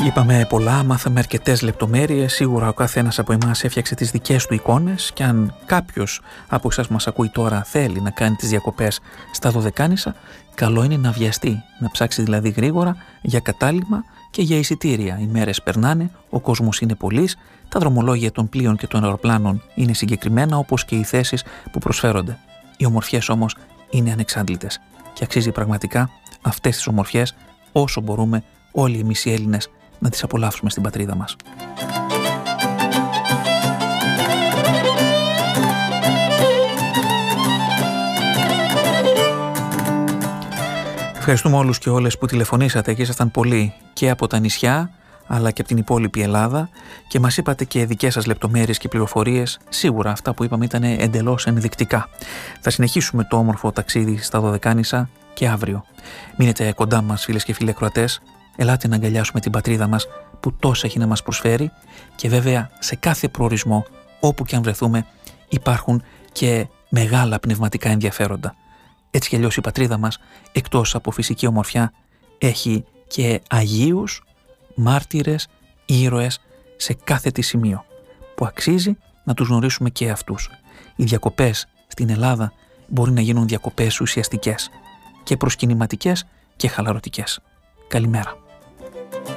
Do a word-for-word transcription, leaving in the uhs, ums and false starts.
Είπαμε πολλά, μάθαμε αρκετές λεπτομέρειες. Σίγουρα ο καθένας από εμάς έφτιαξε τις δικές του εικόνες και αν κάποιος από εσάς που μας ακούει τώρα θέλει να κάνει τις διακοπές στα Δωδεκάνησα, καλό είναι να βιαστεί, να ψάξει δηλαδή γρήγορα για κατάλημα και για εισιτήρια. Οι μέρες περνάνε, ο κόσμος είναι πολύς, τα δρομολόγια των πλοίων και των αεροπλάνων είναι συγκεκριμένα, όπως και οι θέσεις που προσφέρονται. Οι ομορφιές όμως είναι ανεξάντλητες και αξίζει πραγματικά αυτές τις ομορφιές όσο μπορούμε όλοι εμείς οι Έλληνες να τις απολαύσουμε στην πατρίδα μας. Ευχαριστούμε όλους και όλες που τηλεφωνήσατε και ήσασταν πολλοί και από τα νησιά αλλά και από την υπόλοιπη Ελλάδα και μας είπατε και δικές σας λεπτομέρειες και πληροφορίες. Σίγουρα αυτά που είπαμε ήταν εντελώς ενδεικτικά. Θα συνεχίσουμε το όμορφο ταξίδι στα Δωδεκάνησα και αύριο. Μείνετε κοντά μας, φίλες και φίλοι ακροατές. Ελάτε να αγκαλιάσουμε την πατρίδα μας που τόσα έχει να μας προσφέρει και βέβαια σε κάθε προορισμό όπου και αν βρεθούμε υπάρχουν και μεγάλα πνευματικά ενδιαφέροντα. Έτσι κι αλλιώς η πατρίδα μας εκτός από φυσική ομορφιά έχει και αγίους, μάρτυρες, ήρωες σε κάθε τη σημείο που αξίζει να τους γνωρίσουμε και αυτούς. Οι διακοπές στην Ελλάδα μπορεί να γίνουν διακοπές ουσιαστικές και προσκυνηματικές και χαλαρωτικές. Καλημέρα.